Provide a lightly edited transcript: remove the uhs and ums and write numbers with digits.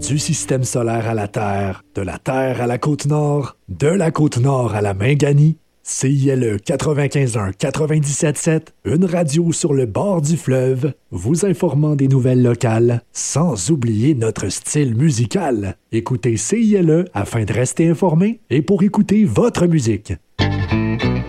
Du système solaire à la Terre, de la Terre à la Côte-Nord, de la Côte-Nord à la Minganie, CILE 95.1 97.7, une radio sur le bord du fleuve, vous informant des nouvelles locales, sans oublier notre style musical. Écoutez CILE afin de rester informé et pour écouter votre musique.